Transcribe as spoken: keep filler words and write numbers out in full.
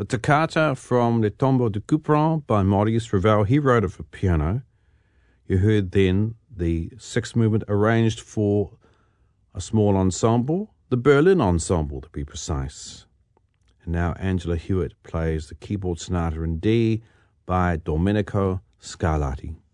The Toccata from Le Tombeau de Couperin by Maurice Ravel. He wrote it for piano. You heard then the sixth movement arranged for a small ensemble, the Berlin Ensemble to be precise. And now Angela Hewitt plays the keyboard sonata in D by Domenico Scarlatti.